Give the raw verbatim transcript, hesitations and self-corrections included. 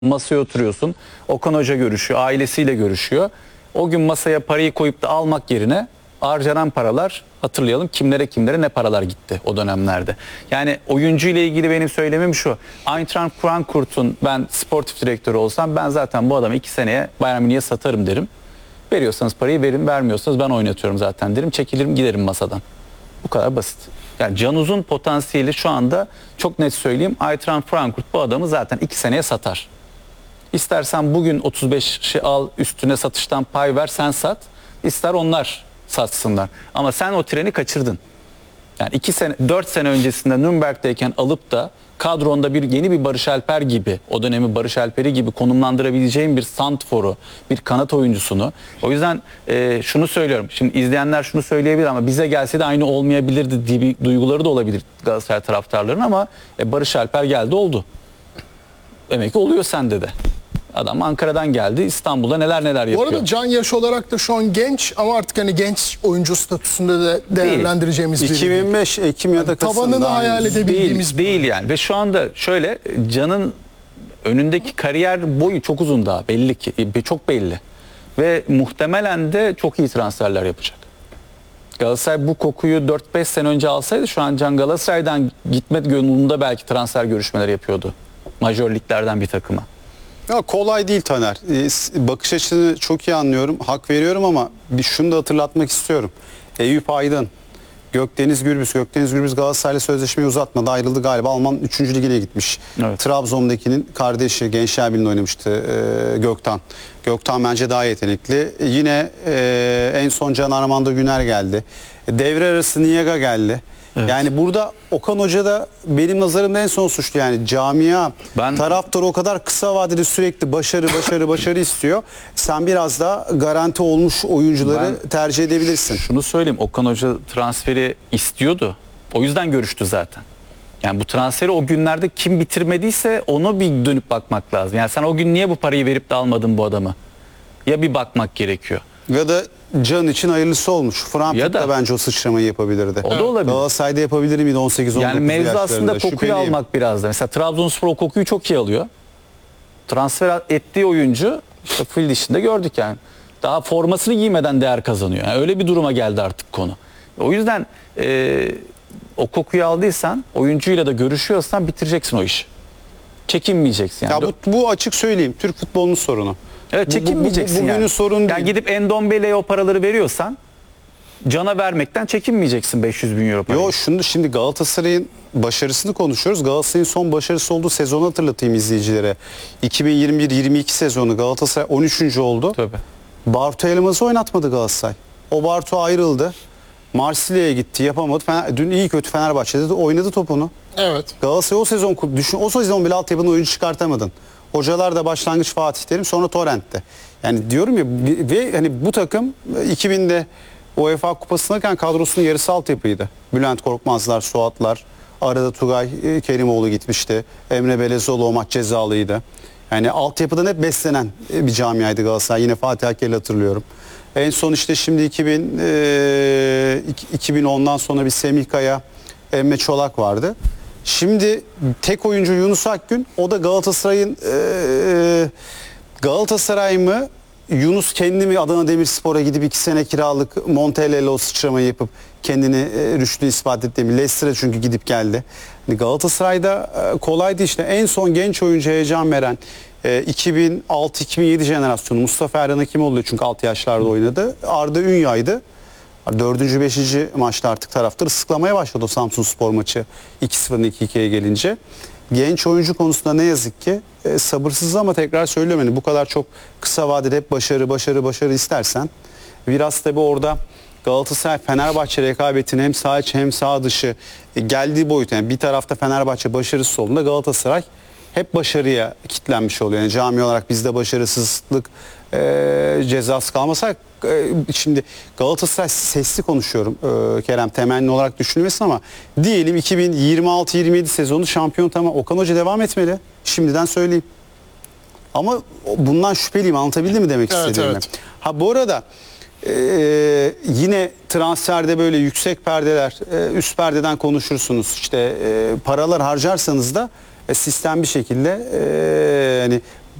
Masaya oturuyorsun. Okan Hoca görüşüyor. Ailesiyle görüşüyor. O gün masaya parayı koyup da almak yerine harcanan paralar, hatırlayalım kimlere kimlere ne paralar gitti o dönemlerde. Yani oyuncu ile ilgili benim söylemim şu. Eintracht Frankfurt'un ben sportif direktörü olsam ben zaten bu adamı iki seneye Bayern Münih'e satarım derim. Veriyorsanız parayı verin, vermiyorsanız ben oynatıyorum zaten derim. Çekilirim giderim masadan. Bu kadar basit. Yani Can Uzun potansiyeli şu anda çok net söyleyeyim. Eintracht Frankfurt bu adamı zaten iki seneye satar. İstersen bugün otuz beşi al, üstüne satıştan pay ver, sen sat. İster onlar satsınlar. Ama sen o treni kaçırdın. Yani iki sene, dört sene öncesinde Nürnberg'deyken alıp da kadronda bir yeni bir Barış Alper gibi, o dönemi Barış Alper'i gibi konumlandırabileceğin bir santforu, bir kanat oyuncusunu. O yüzden e, şunu söylüyorum. Şimdi izleyenler şunu söyleyebilir ama bize gelse de aynı olmayabilirdi diye bir duyguları da olabilir Galatasaray taraftarlarının ama e, Barış Alper geldi oldu. Demek ki oluyor sende de. Adam Ankara'dan geldi, İstanbul'da neler neler yapıyor. Bu arada Can yaş olarak da şu an genç ama artık hani genç oyuncu statüsünde de değerlendireceğimiz bir iki bin beş Ekim ya da Kasım. tavanını hayal edebildiğimiz değil, değil yani. Ve şu anda şöyle Can'ın önündeki kariyer boyu çok uzun daha belli ki, çok belli. Ve muhtemelen de çok iyi transferler yapacak. Galatasaray bu kokuyu dört beş sene önce alsaydı şu an Can Galatasaray'dan gitme yolunda belki transfer görüşmeleri yapıyordu. Majör liglerden bir takıma. Ya kolay değil Taner. Ee, bakış açını çok iyi anlıyorum. Hak veriyorum ama bir şunu da hatırlatmak istiyorum. Eyüp Aydın, Gökdeniz Gürbüz. Gökdeniz Gürbüz Galatasaray'la sözleşmeyi uzatmadı. Ayrıldı galiba. Alman üçüncü ligine gitmiş. Evet. Trabzon'dakinin kardeşi Gençler Birliği'nde oynamıştı e, Göktan. Göktan bence daha yetenekli. E, yine e, en son Can Armando Güner geldi. E, devre arası Niyaga geldi. Evet. Yani burada Okan Hoca da benim nazarımda en son suçlu yani camia ben, taraftarı o kadar kısa vadede sürekli başarı başarı başarı istiyor. Sen biraz daha garanti olmuş oyuncuları ben tercih edebilirsin. Şunu söyleyeyim, Okan Hoca transferi istiyordu. O yüzden görüştü zaten. Yani bu transferi o günlerde kim bitirmediyse ona bir dönüp bakmak lazım. Yani sen o gün niye bu parayı verip de almadın bu adamı? Ya bir bakmak gerekiyor. Ya da Can için hayırlısı olmuş. Frankfurt'ta bence o sıçramayı yapabilirdi. O da olabilir. Galatasaray'da yapabilir miydi on sekiz on dokuz yani yaşlarında? mevzu aslında kokuyu Şüpheliyim. almak biraz da. Mesela Trabzonspor o kokuyu çok iyi alıyor. Transfer ettiği oyuncu işte fil dişinde gördük yani. Daha formasını giymeden değer kazanıyor. Yani öyle bir duruma geldi artık konu. O yüzden e, o kokuyu aldıysan, oyuncuyla da görüşüyorsan bitireceksin o işi. Çekinmeyeceksin yani. Ya bu, bu açık söyleyeyim. Türk futbolunun sorunu. Evet, çekinmeyeceksin bu, bu, bu, yani. sorun değil. Yani gidip Endombele'ye o paraları veriyorsan Can'a vermekten çekinmeyeceksin beş yüz bin euro parayı. Yo şunu şimdi Galatasaray'ın başarısını konuşuyoruz. Galatasaray'ın son başarısı olduğu sezonu hatırlatayım izleyicilere. iki bin yirmi bir yirmi iki sezonu Galatasaray on üçüncü oldu. Tabii. Bartu Elmas'ı oynatmadı Galatasaray. O Bartu ayrıldı. Marsilya'ya gitti, yapamadı. Fener, dün iyi kötü Fenerbahçe'de de oynadı topunu. Evet. Galatasaray o sezon düşün, o sezon bile altyapıdan oyuncu çıkartamadın. Hocalar da başlangıç Fatih Terim, sonra Torrent'te. Yani diyorum ya ve hani bu takım iki binde UEFA Kupası'ndayken kadrosunun yarısı altyapıydı. Bülent Korkmazlar, Suatlar, arada Tugay Kerimoğlu gitmişti. Emre Belezoğlu o maç cezalıydı. Yani altyapıdan hep beslenen bir camiaydı Galatasaray. Yine Fatih Akkel'i hatırlıyorum. En son işte şimdi iki bin, e, iki bin ondan sonra bir Semih Kaya, Emre Çolak vardı. Şimdi tek oyuncu Yunus Akgün, o da Galatasaray'ın e, Galatasaray mı Yunus kendi mi Adana Demirspor'a gidip iki sene kiralık Montella'yla o sıçramayı yapıp kendini e, rüştü ispat etti mi? Leicester'e çünkü gidip geldi. Yani Galatasaray'da e, kolaydı işte. En son genç oyuncu heyecan veren e, iki bin altı iki bin yedi jenerasyonu Mustafa Erhan Hakimoğlu çünkü altı yaşlarda oynadı. Arda Ünyay'dı. Dördüncü, beşinci maçta artık taraftarı sıklamaya başladı o Samsunspor maçı iki sıfırdan iki ikiye gelince. Genç oyuncu konusunda ne yazık ki e, sabırsız ama tekrar söylüyorum hani bu kadar çok kısa vadede hep başarı başarı başarı istersen biraz tabi orada Galatasaray Fenerbahçe rekabetini hem sağ içi hem sağ dışı e, geldiği boyut yani bir tarafta Fenerbahçe başarısız olduğunda Galatasaray hep başarıya kitlenmiş oluyor. Yani cami olarak bizde başarısızlık e, cezası kalmasa e, şimdi Galatasaray sesli konuşuyorum e, Kerem temenni olarak düşünülmesin ama diyelim iki bin yirmi altı yirmi yedi sezonu şampiyon tamam Okan Hoca devam etmeli. Şimdiden söyleyeyim. Ama bundan şüpheliyim anlatabildim mi demek evet, istediğimi? Evet. Ha bu arada e, yine transferde böyle yüksek perdeler e, üst perdeden konuşursunuz. İşte e, paralar harcarsanız da sistem bir şekilde e, hani